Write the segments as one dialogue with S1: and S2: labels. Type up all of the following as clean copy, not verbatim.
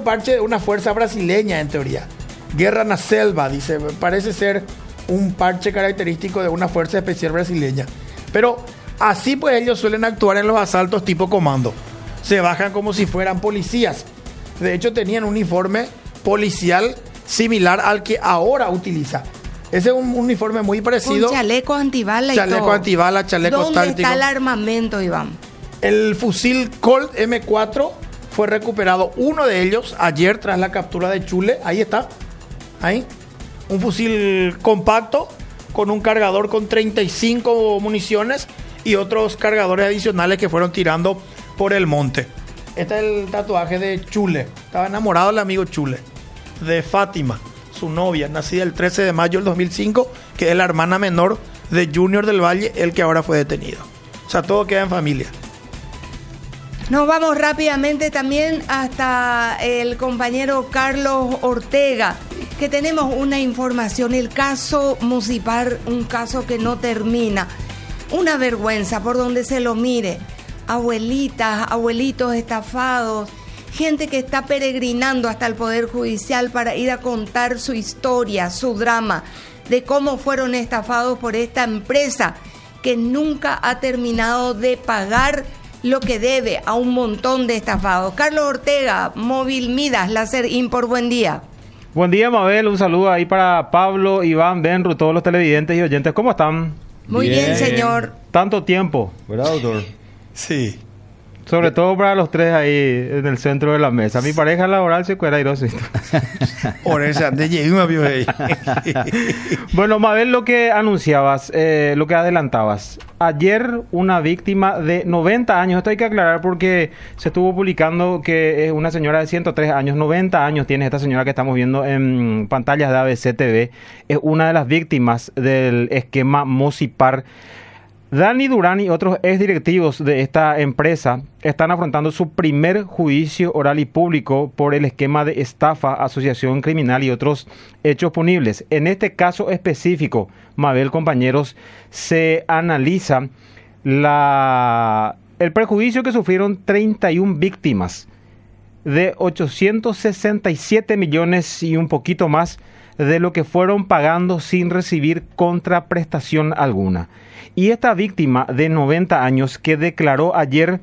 S1: parche de una fuerza brasileña, en teoría. Guerra na Selva, dice, parece ser un parche característico de una fuerza especial brasileña. Pero así pues ellos suelen actuar en los asaltos tipo comando. Se bajan como si fueran policías. De hecho tenían un uniforme policial similar al que ahora utiliza. Ese es un uniforme muy parecido.
S2: Con chaleco antibala y
S1: chaleco
S2: todo.
S1: Antibala, chaleco
S2: ¿Dónde
S1: táctico.
S2: está el armamento, Iván?
S1: El fusil Colt M4 fue recuperado, uno de ellos, ayer tras la captura de Chule. Ahí está. Ahí. Un fusil compacto con un cargador con 35 municiones y otros cargadores adicionales que fueron tirando por el monte. Este es el tatuaje de Chule. Estaba enamorado el amigo Chule. De Fátima, su novia, nacida el 13 de mayo del 2005, que es la hermana menor de Junior del Valle, el que ahora fue detenido. O sea, todo queda en familia.
S2: Nos vamos rápidamente también hasta el compañero Carlos Ortega, que tenemos una información, el caso Musipar, un caso que no termina. Una vergüenza por donde se lo mire. Abuelitas, abuelitos estafados, gente que está peregrinando hasta el Poder Judicial para ir a contar su historia, su drama, de cómo fueron estafados por esta empresa que nunca ha terminado de pagar lo que debe a un montón de estafados. Carlos Ortega, Móvil Midas, Láser Import, buen día.
S3: Buen día, Mabel, un saludo ahí para Pablo, Iván, Benru, todos los televidentes y oyentes, ¿cómo están?
S2: Muy bien, señor.
S3: Tanto tiempo, ¿verdad, doctor?
S1: Sí.
S3: Sobre todo para los tres ahí en el centro de la mesa. Mi pareja laboral se cuela y dos. Bueno, Mabel, lo que anunciabas, lo que adelantabas. Ayer una víctima de 90 años, esto hay que aclarar porque se estuvo publicando que es una señora de 103 años, 90 años tiene esta señora que estamos viendo en pantallas de ABC TV. Es una de las víctimas del esquema Musipar. Dani Durán y otros exdirectivos de esta empresa están afrontando su primer juicio oral y público por el esquema de estafa, asociación criminal y otros hechos punibles. En este caso específico, Mabel, compañeros, se analiza el perjuicio que sufrieron 31 víctimas de 867 millones y un poquito más de lo que fueron pagando sin recibir contraprestación alguna. Y esta víctima de 90 años que declaró ayer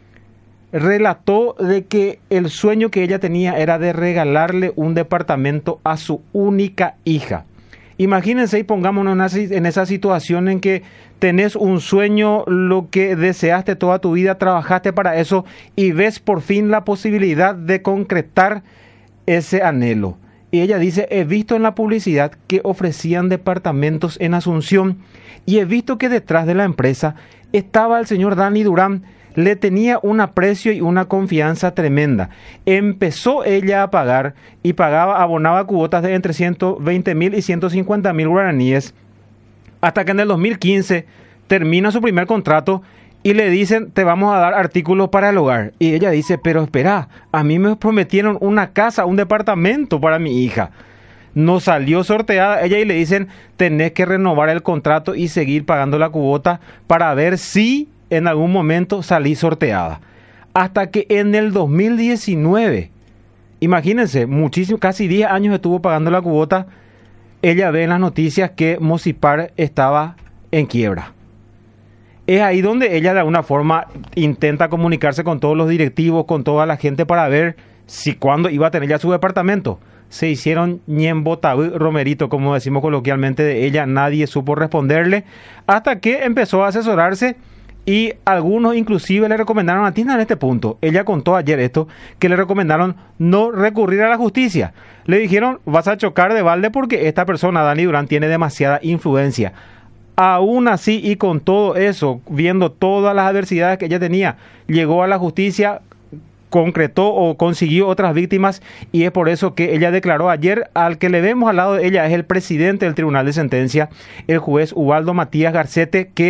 S3: relató de que el sueño que ella tenía era de regalarle un departamento a su única hija. Imagínense y pongámonos en esa situación en que tenés un sueño, lo que deseaste toda tu vida, trabajaste para eso y ves por fin la posibilidad de concretar ese anhelo. Y ella dice, he visto en la publicidad que ofrecían departamentos en Asunción y he visto que detrás de la empresa estaba el señor Dani Durán. Le tenía un aprecio y una confianza tremenda. Empezó ella a pagar y abonaba cuotas de entre 120.000 y 150.000 guaraníes hasta que en el 2015 termina su primer contrato y le dicen, te vamos a dar artículos para el hogar. Y ella dice, pero espera, a mí me prometieron una casa, un departamento para mi hija. No salió sorteada ella y le dicen, tenés que renovar el contrato y seguir pagando la cuota para ver si en algún momento salí sorteada. Hasta que en el 2019, imagínense, casi 10 años estuvo pagando la cuota, ella ve en las noticias que Musipar estaba en quiebra. Es ahí donde ella de alguna forma intenta comunicarse con todos los directivos, con toda la gente para ver si cuándo iba a tener ya su departamento. Se hicieron ñembotabú romerito, como decimos coloquialmente de ella, nadie supo responderle, hasta que empezó a asesorarse y algunos inclusive le recomendaron, atiendan este punto, ella contó ayer esto, que le recomendaron no recurrir a la justicia. Le dijeron, vas a chocar de balde porque esta persona, Dani Durán, tiene demasiada influencia. Aún así y con todo eso, viendo todas las adversidades que ella tenía, llegó a la justicia, concretó o consiguió otras víctimas y es por eso que ella declaró ayer. Al que le vemos al lado de ella es el presidente del Tribunal de Sentencia, el juez Ubaldo Matías Garcete, que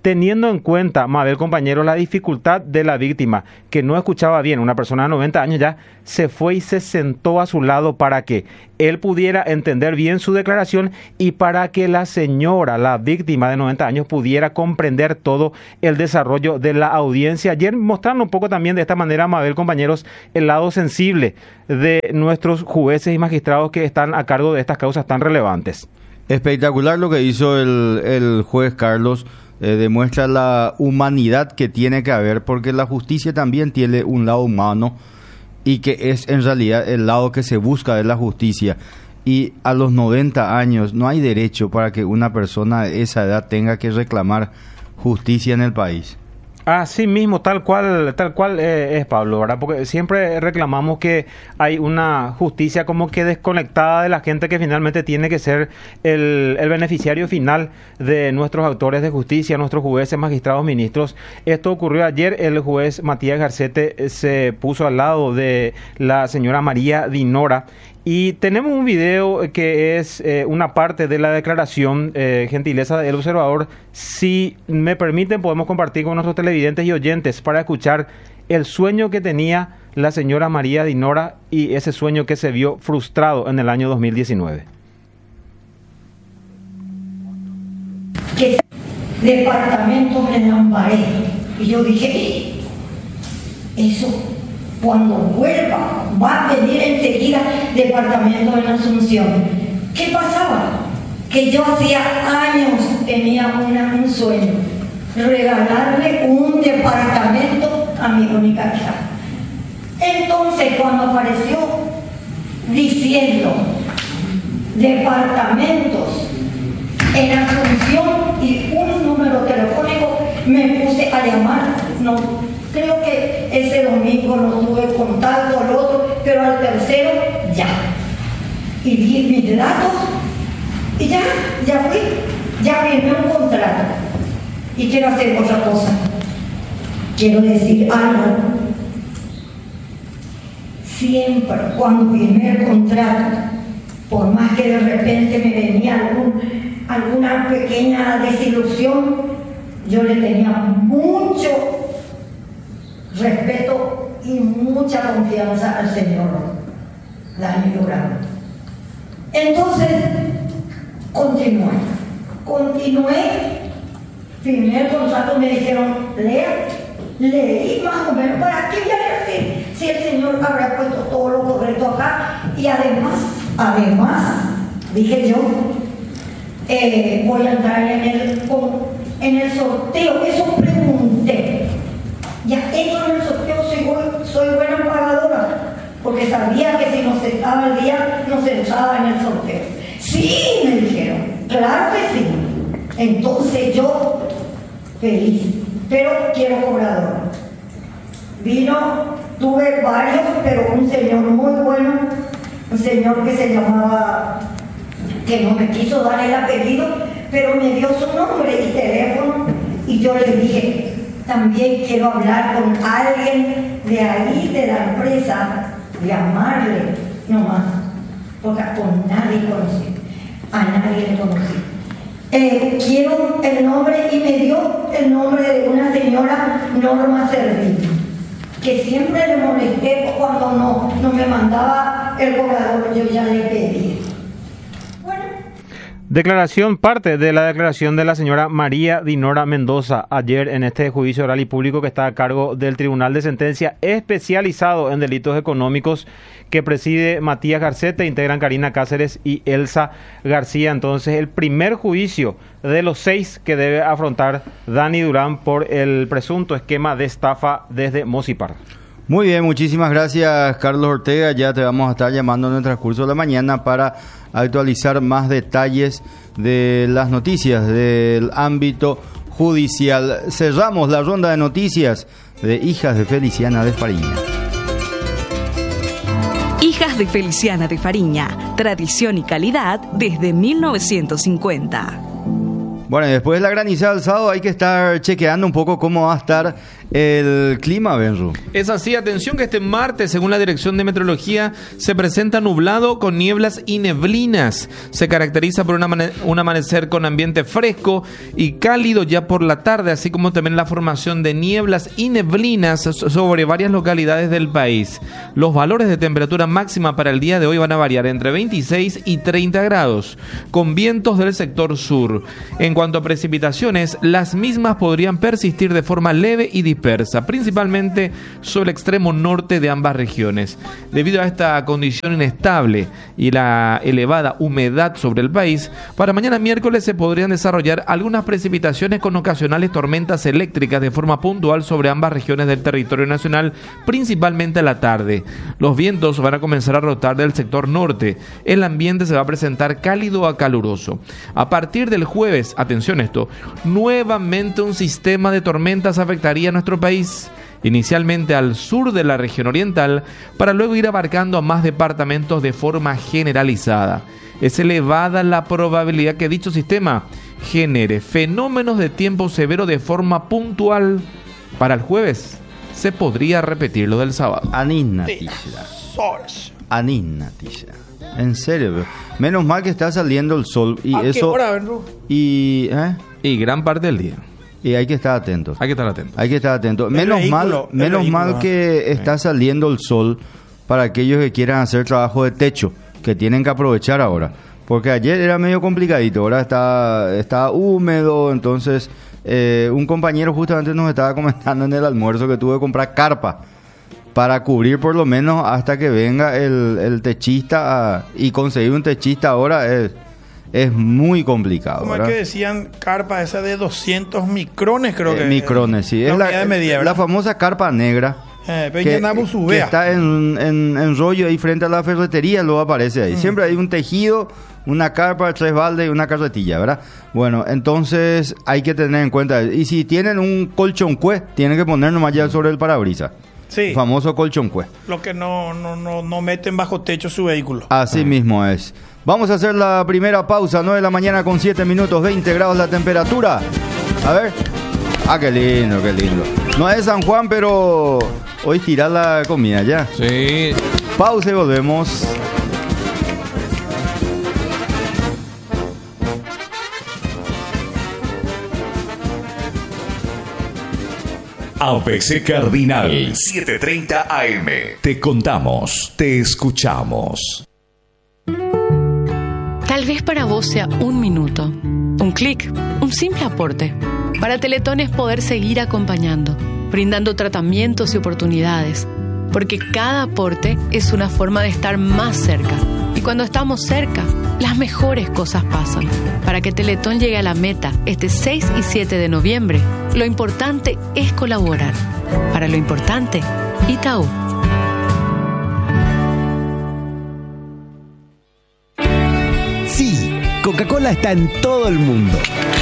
S3: Teniendo en cuenta, Mabel, compañero, la dificultad de la víctima, que no escuchaba bien, una persona de 90 años ya, se fue y se sentó a su lado para que él pudiera entender bien su declaración y para que la señora, la víctima de 90 años, pudiera comprender todo el desarrollo de la audiencia. Ayer mostrando un poco también de esta manera, Mabel, compañeros, el lado sensible de nuestros jueces y magistrados que están a cargo de estas causas tan relevantes.
S4: Espectacular lo que hizo el juez Carlos. Demuestra la humanidad que tiene que haber, porque la justicia también tiene un lado humano y que es en realidad el lado que se busca de la justicia. Y a los 90 años no hay derecho para que una persona de esa edad tenga que reclamar justicia en el país.
S3: Así mismo, tal cual es, Pablo, ¿verdad? Porque siempre reclamamos que hay una justicia como que desconectada de la gente que finalmente tiene que ser el beneficiario final de nuestros autores de justicia, nuestros jueces, magistrados, ministros. Esto ocurrió ayer. El juez Matías Garcete se puso al lado de la señora María Dinora. Y tenemos un video que es una parte de la declaración, gentileza del observador. Si me permiten, podemos compartir con nuestros televidentes y oyentes para escuchar el sueño que tenía la señora María Dinora y ese sueño que se vio frustrado en el año 2019.
S5: Que departamento me Lambaré. Y yo dije, eso... Cuando vuelva, va a venir enseguida departamento en Asunción. ¿Qué pasaba? Que yo hacía años tenía un sueño, regalarle un departamento a mi única hija. Entonces, cuando apareció diciendo departamentos en Asunción y un número telefónico, me puse a llamar. No. Creo que ese domingo no tuve contacto al otro, pero al tercero ya. Y di mis datos y ya fui, ya firmé un contrato. Y quiero hacer otra cosa. Quiero decir algo. Siempre cuando firmé el contrato, por más que de repente me venía alguna pequeña desilusión, yo le tenía mucho respeto y mucha confianza al señor Dani Durán. Entonces, continué, firmé el contrato, me dijeron, leí más o menos, ¿para qué voy a decir? Si el señor habrá puesto todo lo correcto acá, y además, dije yo, voy a entrar en el sorteo, eso pregunté. Ya entro en el sorteo, soy buena pagadora, porque sabía que si no se estaba el día, no se entraba en el sorteo. Sí, me dijeron, claro que sí. Entonces yo, feliz, pero quiero cobrador. Tuve varios, pero un señor muy bueno, un señor que se llamaba, que no me quiso dar el apellido, pero me dio su nombre y teléfono, y yo le dije, también quiero hablar con alguien de ahí, de la empresa, llamarle nomás, porque con nadie conocí, a nadie le conocí. Quiero el nombre, y me dio el nombre de una señora, Norma Servín, que siempre le molesté cuando no me mandaba el cobrador, yo ya le pedí.
S3: Declaración, parte de la declaración de la señora María Dinora Mendoza ayer en este juicio oral y público que está a cargo del Tribunal de Sentencia especializado en delitos económicos que preside Matías Garcete, integran Karina Cáceres y Elsa García. Entonces, el primer juicio de los 6 que debe afrontar Dani Durán por el presunto esquema de estafa desde Mosipar.
S4: Muy bien, muchísimas gracias, Carlos Ortega. Ya te vamos a estar llamando en el transcurso de la mañana para actualizar más detalles de las noticias del ámbito judicial. Cerramos la ronda de noticias de Hijas de Feliciana de Fariña.
S6: Hijas de Feliciana de Fariña, tradición y calidad desde 1950.
S4: Bueno, y después de la granizada del sábado hay que estar chequeando un poco cómo va a estar El clima, Benru.
S7: Es así, atención que este martes, según la Dirección de Meteorología, se presenta nublado con nieblas y neblinas. Se caracteriza por un amanecer con ambiente fresco y cálido ya por la tarde, así como también la formación de nieblas y neblinas sobre varias localidades del país. Los valores de temperatura máxima para el día de hoy van a variar entre 26 y 30 grados, con vientos del sector sur. En cuanto a precipitaciones, las mismas podrían persistir de forma leve y dispersa, principalmente sobre el extremo norte de ambas regiones. Debido a esta condición inestable y la elevada humedad sobre el país, para mañana miércoles se podrían desarrollar algunas precipitaciones con ocasionales tormentas eléctricas de forma puntual sobre ambas regiones del territorio nacional, principalmente a la tarde. Los vientos van a comenzar a rotar del sector norte. El ambiente se va a presentar cálido a caluroso. A partir del jueves, atención esto, nuevamente un sistema de tormentas afectaría a nuestro país, inicialmente al sur de la región oriental, para luego ir abarcando a más departamentos de forma generalizada. Es elevada la probabilidad que dicho sistema genere fenómenos de tiempo severo de forma puntual. Para el jueves se podría repetir lo del sábado.
S4: Aninatilla. En serio, bro. Menos mal que está saliendo el sol y
S1: ¿A
S4: eso.
S1: qué hora, Benru?
S4: Y
S7: gran parte del día.
S4: Y hay que estar atentos.
S7: Hay que estar atentos.
S4: Hay que estar atentos.
S1: El
S4: Menos
S1: vehículo,
S4: mal que está saliendo el sol para aquellos que quieran hacer trabajo de techo, que tienen que aprovechar ahora. Porque ayer era medio complicadito, ahora está húmedo, entonces un compañero justamente nos estaba comentando en el almuerzo que tuve que comprar carpa para cubrir por lo menos hasta que venga el techista y conseguir un techista ahora es muy complicado.
S1: Como es
S4: ¿verdad?
S1: que decían carpa esa de 200 micrones, creo que
S4: micrones, sí. Es
S1: unidad de medida,
S4: la
S1: ¿verdad?
S4: famosa carpa negra. Que está en rollo ahí frente a la ferretería, luego aparece ahí. Siempre hay un tejido, una carpa, 3 baldes y una carretilla, ¿verdad? Bueno, entonces hay que tener en cuenta. Y si tienen un colchón cue, tienen que poner nomás ya sobre el parabrisas.
S1: Sí.
S4: El famoso colchón cue.
S1: Lo que no meten bajo techo su vehículo.
S4: Así mismo es. Vamos a hacer la primera pausa, 9 de la mañana con 7 minutos, 20 grados la temperatura. A ver. Ah, qué lindo, qué lindo. No es San Juan, pero hoy tirar la comida ya.
S7: Sí.
S4: Pausa y volvemos.
S8: ABC Cardinal 7:30 AM. Te contamos, te escuchamos.
S9: Tal vez para vos sea un minuto, un clic, un simple aporte. Para Teletón es poder seguir acompañando, brindando tratamientos y oportunidades, porque cada aporte es una forma de estar más cerca. Y cuando estamos cerca, las mejores cosas pasan. Para que Teletón llegue a la meta este 6 y 7 de noviembre, lo importante es colaborar. Para lo importante, Itaú.
S10: Sí, Coca-Cola está en todo el mundo.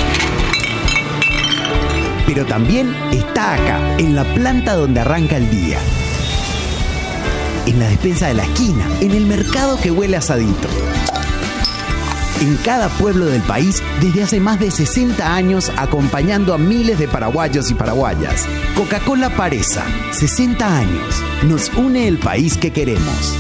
S10: Pero también está acá, en la planta donde arranca el día. En la despensa de la esquina, en el mercado que huele a asadito. En cada pueblo del país, desde hace más de 60 años, acompañando a miles de paraguayos y paraguayas. Coca-Cola Paresa, 60 años. Nos une el país que queremos.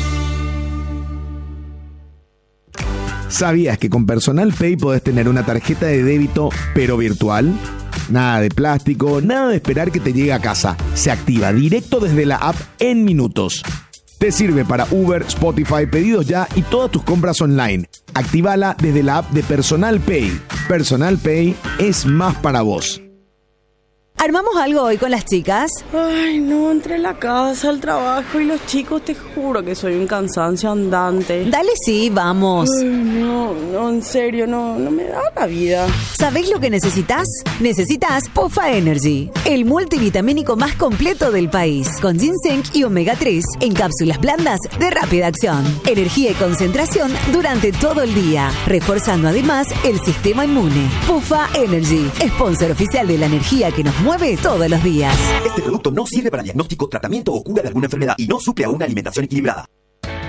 S11: ¿Sabías que con Personal Pay podés tener una tarjeta de débito, pero virtual? Nada de plástico, nada de esperar que te llegue a casa. Se activa directo desde la app en minutos. Te sirve para Uber, Spotify, pedidos ya y todas tus compras online. Actívala desde la app de Personal Pay. Personal Pay es más para vos.
S12: ¿Armamos algo hoy con las chicas?
S13: Ay, no, entre la casa, el trabajo y los chicos, te juro que soy un cansancio andante.
S12: Dale, sí, vamos.
S13: Ay, no, en serio, no me da la vida.
S12: ¿Sabés lo que necesitas? Necesitas Pufa Energy, el multivitamínico más completo del país, con ginseng y omega 3 en cápsulas blandas de rápida acción. Energía y concentración durante todo el día, reforzando además el sistema inmune. Pufa Energy, sponsor oficial de la energía que nos mueve todos los días.
S14: Este producto no sirve para diagnóstico, tratamiento o cura de alguna enfermedad y no suple a una alimentación equilibrada.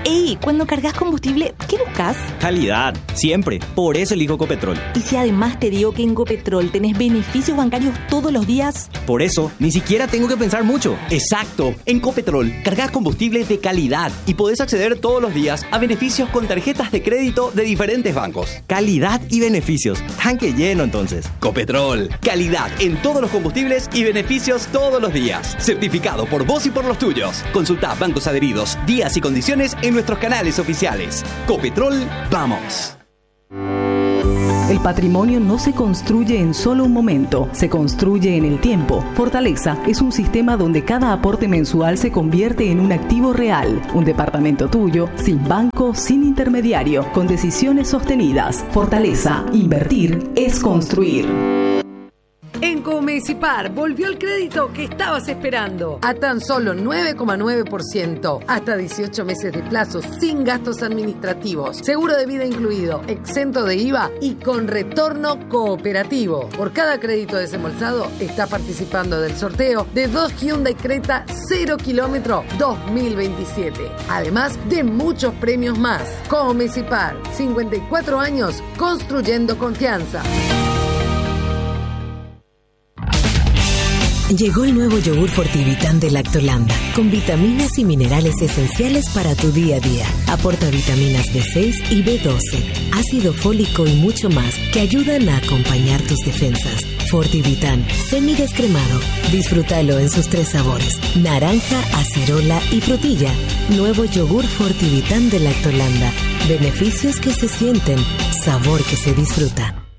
S14: Ey, cuando cargas combustible, ¿qué buscas?
S15: Calidad, siempre. Por eso elijo Copetrol.
S14: Y si además te digo que en Copetrol tenés beneficios bancarios todos los días.
S15: Por eso, ni siquiera tengo que pensar mucho. Exacto. En Copetrol, cargas combustible de calidad y podés acceder todos los días a beneficios con tarjetas de crédito de diferentes bancos. Calidad y beneficios. Tanque lleno entonces. Copetrol. Calidad en todos los combustibles y beneficios todos los días. Certificado por vos y por los tuyos. Consulta bancos adheridos, días y condiciones en nuestros canales oficiales. Copetrol, vamos.
S6: El patrimonio no se construye en solo un momento, se construye en el tiempo. Fortaleza es un sistema donde cada aporte mensual se convierte en un activo real. Un departamento tuyo, sin banco, sin intermediario, con decisiones sostenidas. Fortaleza, invertir es construir.
S16: En Comecipar volvió el crédito que estabas esperando a tan solo 9,9%, hasta 18 meses de plazo sin gastos administrativos, seguro de vida incluido, exento de IVA y con retorno cooperativo. Por cada crédito desembolsado está participando del sorteo de 2 Hyundai Creta 0 kilómetro 2027, además de muchos premios más. Comecipar, 54 años construyendo confianza.
S17: Llegó el nuevo yogur Fortivitán de Lactolanda, con vitaminas y minerales esenciales para tu día a día. Aporta vitaminas B6 y B12, ácido fólico y mucho más que ayudan a acompañar tus defensas. Fortivitán, semidescremado. Disfrútalo en sus 3 sabores: naranja, acerola y frutilla. Nuevo yogur Fortivitán de Lactolanda. Beneficios que se sienten, sabor que se disfruta.